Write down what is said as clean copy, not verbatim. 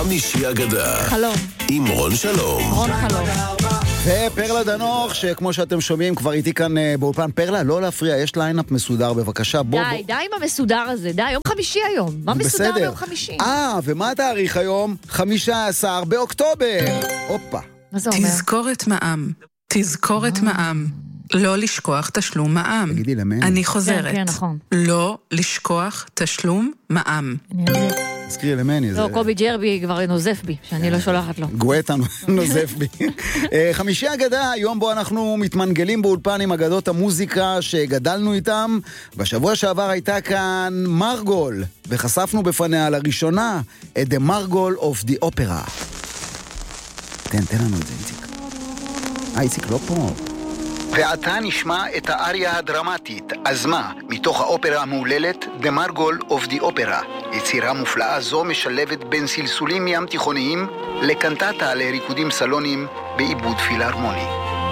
חמישי אגדה. חלום. עם רון שלום. רון חלום. ופרלה דנוך, שכמו שאתם שומעים כבר איתי כאן באולפן. פרלה, לא להפריע, יש ליינאפ מסודר, בבקשה. די עם המסודר הזה, די, יום חמישי היום. מה מסודר ביום חמישי? ומה התאריך היום? 15 באוקטובר. הופה. מה זה אומר? תזכורת מע"מ. לא לשכוח תשלום מע"מ. תגידי למי? אני חוזרת. כן, נכון. לא לשכוח תשלום מע"מ. תזכירי למני. לא, קובי ג'רבי כבר נוזף בי, שאני לא שולחת לו. גואטה נוזף בי. חמישי אגדה, היום בו אנחנו מתמנגלים באולפן עם אגדות המוזיקה שגדלנו איתם. בשבוע שעבר הייתה כאן מרגול, וחשפנו בפניה לראשונה את The Margol of the Opera. תן לנו את זה, איציק. איציק לא פה. ועתה נשמע את האריה הדרמטית, אז מה, מתוך האופרה המהוללת, The Margol of the Opera. יצירה מופלאה זו משלבת בין סלסולים ים תיכוניים לקנטטה לריקודים סלונים בעיבוד פילהרמוני.